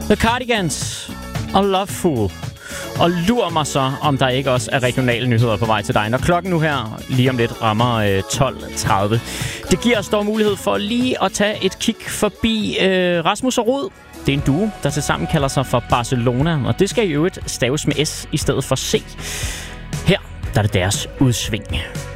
The Cardigans og Loveful. Og lur mig så, om der ikke også er regionale nyheder på vej til dig, når klokken nu her lige om lidt rammer 12.30. Det giver os dog mulighed for lige at tage et kig forbi Rasmus og Rud. Det er en duo, der tilsammen kalder sig for Barcelona, og det skal i øvrigt staves med S i stedet for C. Her der er det deres udsving.